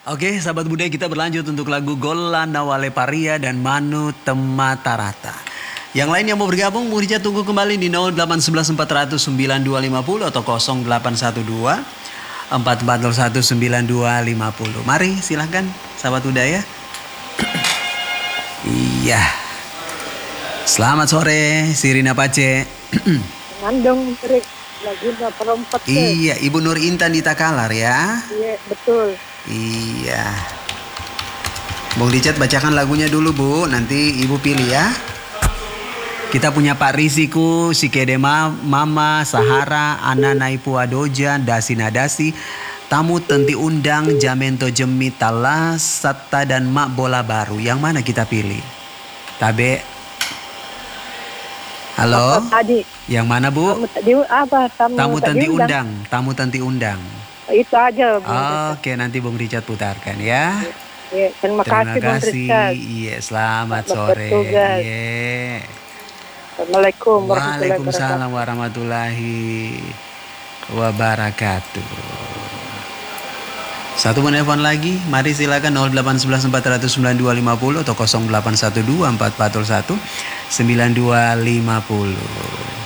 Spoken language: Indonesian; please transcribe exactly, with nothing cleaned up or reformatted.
Oke, sahabat budaya, kita berlanjut untuk lagu Gola Nawale Paria dan Manu Tematarata. Yang lain yang mau bergabung, Murija tunggu kembali di nol delapan satu satu empat nol nol sembilan dua lima nol atau nol delapan satu dua empat empat nol satu sembilan dua lima nol. Mari silahkan sahabat budaya. Iya. Selamat sore, Sirina Pace. Ngandong trik lagi perempat. Iya, Ibu Nur Intan di Takalar ya. Iya, betul. Iya. Bung Richard bacakan lagunya dulu Bu, nanti Ibu pilih ya. Kita punya Pak Risiku, Sikedema, Mama, Sahara, Ana Naipu Adoja, Dasi Nadasi, Tamu Tenti Undang, Jamento Jemi, Talas, Satta dan Mak Bola Baru. Yang mana kita pilih? Tabe. Halo. Apa tadi? Yang mana Bu? Tamu tadi apa? Tamu, Tamu tadi Tenti undang. Undang, Tamu Tenti Undang. Itu aja. Bung Oke, nanti Bung Richard putarkan ya. Iya, terima, Terima kasih, Bung kasih. Richard. Iya, selamat Selamat sore. bertugas. Iya. Assalamualaikum warahmatullahi wabarakatuh. Waalaikumsalam warahmatullahi wabarakatuh. Satu menelpon lagi, mari silakan nol delapan satu satu empat nol nol sembilan dua lima nol atau nol delapan satu dua empat empat nol satu sembilan dua lima nol.